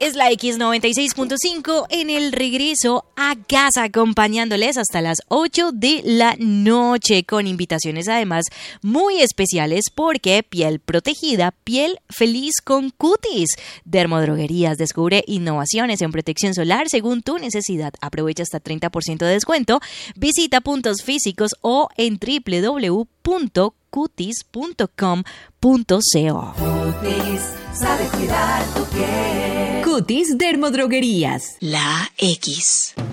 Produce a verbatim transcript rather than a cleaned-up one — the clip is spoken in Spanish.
Es la X noventa y seis punto cinco en el regreso a casa, acompañándoles hasta las ocho de la noche, con invitaciones además muy especiales, porque piel protegida, piel feliz con Cutis. Dermodroguerías descubre innovaciones en protección solar según tu necesidad. Aprovecha hasta treinta por ciento de descuento. Visita puntos físicos o en doble u doble u doble u punto cutis punto com punto co. Cutis sabe cuidar tu piel. Cutis Dermodroguerías. La X.